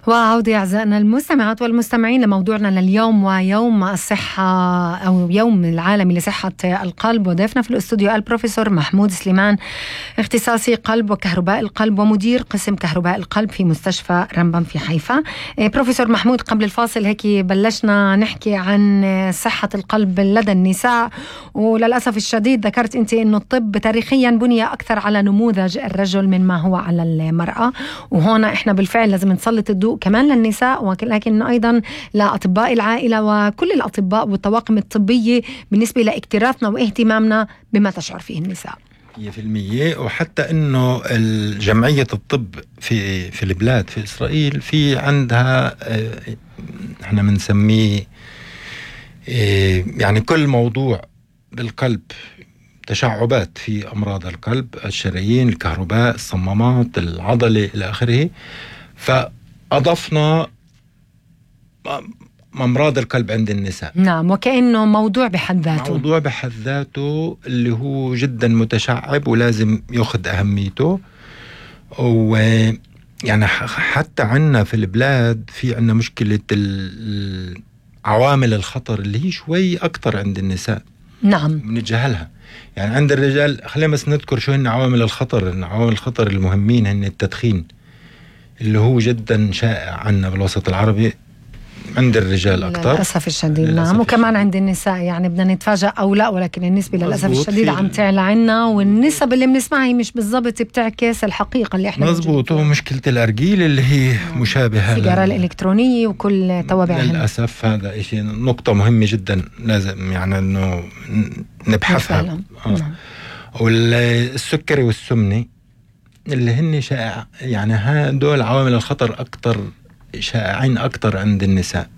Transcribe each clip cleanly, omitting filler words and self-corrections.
وعودة أعزائنا المستمعات والمستمعين لموضوعنا لليوم، ويوم الصحة أو يوم العالمي لصحة القلب. وضيفنا في الاستوديو البروفيسور محمود سليمان، اختصاصي قلب وكهرباء القلب ومدير قسم كهرباء القلب في مستشفى رمبم في حيفا. بروفيسور محمود، قبل الفاصل هيك بلشنا نحكي عن صحة القلب لدى النساء، وللأسف الشديد ذكرت أنت أنه الطب تاريخيا بني أكثر على نموذج الرجل من ما هو على المرأة، وهون إحنا بالفعل لازم نسلط الضوء كمان للنساء، ولكن أيضا لأطباء العائلة وكل الأطباء والطواقم الطبية بالنسبة لاكتراثنا واهتمامنا بما تشعر فيه النساء 100%. وحتى انه جمعية الطب في البلاد في اسرائيل في عندها احنا بنسميه يعني كل موضوع بالقلب، تشعبات في امراض القلب، الشرايين، الكهرباء، الصمامات، العضلة الى اخره. فاضفنا امراض القلب عند النساء. نعم، وكأنه موضوع بحد ذاته اللي هو جدا متشعب ولازم ياخذ اهميته. ويعني حتى عنا في البلاد في عنا مشكلة عوامل الخطر اللي هي شوي اكتر عند النساء. نعم، بنتجاهلها. يعني عند الرجال خلينا بس نذكر شو هن عوامل الخطر. عوامل الخطر المهمين هن التدخين اللي هو جدا شائع عنا بالوسط العربي، عند الرجال أكتر للأسف الشديد. نعم، وكمان عند النساء يعني بدنا نتفاجأ أو لا، ولكن النسبة للأسف الشديد عم تعلى عنا، والنسب اللي بنسمعها مش بالضبط بتعكس الحقيقة اللي احنا مزبوط. ومشكلة الأرجيل اللي هي مشابهة السيجارة الإلكترونية وكل توابعها. للأسف هذا إشي نقطة مهمة جدا لازم يعني إنه نبحثها. والسكري والسمنة اللي هن شائع، يعني هدول عوامل الخطر أكتر شائعين أكتر عند النساء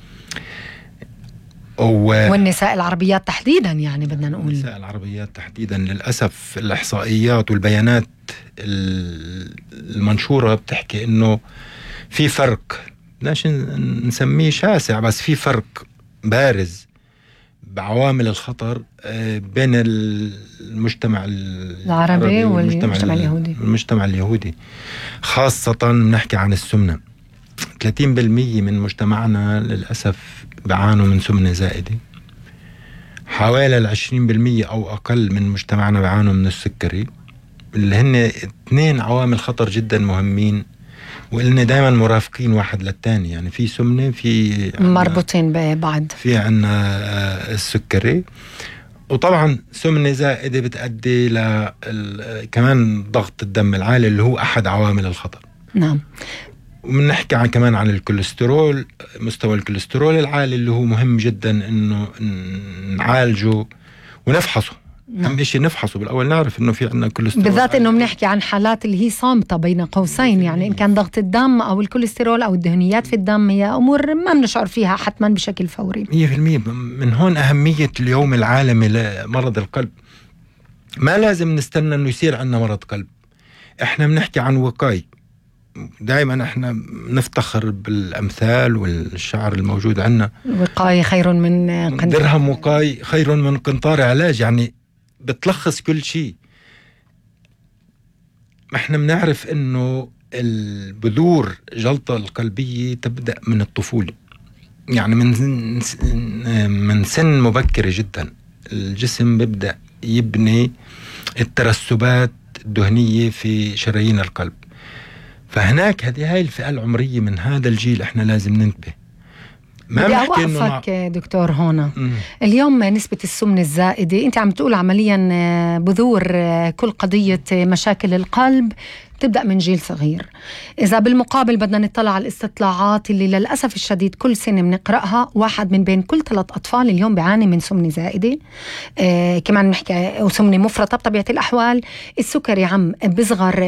والنساء العربيات تحديدا. يعني بدنا نقول النساء العربيات تحديدا للأسف الإحصائيات والبيانات المنشورة بتحكي إنه في فرق، بدناش نسميه شاسع، بس في فرق بارز بعوامل الخطر بين المجتمع العربي والمجتمع اليهودي. خاصة نحكي عن السمنة. 30% من مجتمعنا للأسف بعانوا من سمنة زائدة. حوالي 20% أو أقل من مجتمعنا بعانوا من السكري، اللي هن 2 عوامل خطر جدا مهمين، وإلنا دائما مرافقين واحد للتاني. يعني في سمنة، في مربوطين ببعض، في عنا السكري. وطبعا سمنة زائدة بتؤدي كمان ضغط الدم العالي اللي هو أحد عوامل الخطر. نعم. ومنحكي كمان عن الكوليسترول، مستوى الكوليسترول العالي اللي هو مهم جدا انه نعالجه ونفحصه. اهم شيء نفحصه بالاول، نعرف انه في عندنا كوليسترول، بالذات انه بنحكي عن حالات اللي هي صامتة بين قوسين. يعني ان كان ضغط الدم او الكوليسترول او الدهنيات في الدم هي امور ما بنشعر فيها حتما بشكل فوري. 100%. من هون اهمية اليوم العالمي لمرض القلب. ما لازم نستنى انه يصير عندنا مرض قلب، احنا بنحكي عن وقاية. دائما احنا نفتخر بالامثال والشعر الموجود عندنا، وقاية خير من درهم، وقاية خير من قنطار علاج. يعني بتلخص كل شيء. احنا بنعرف انه البذور جلطة القلبية تبدأ من الطفولة، يعني من سن مبكرة جدا الجسم بيبدأ يبني الترسبات الدهنية في شرايين القلب. فهناك هاي الفئة العمرية من هذا الجيل احنا لازم ننتبه. ما بدي أوقفك دكتور هنا. اليوم نسبة السمنة الزائدة، انت عم تقول عمليا بذور كل قضية مشاكل القلب تبدأ من جيل صغير. إذا بالمقابل بدنا نطلع على الاستطلاعات اللي للأسف الشديد كل سنة بنقرأها، 1 من بين كل 3 أطفال اليوم بيعاني من سمنة زائدة. كمان نحكي سمنة مفرطة بطبيعة الأحوال. السكري عم بصغر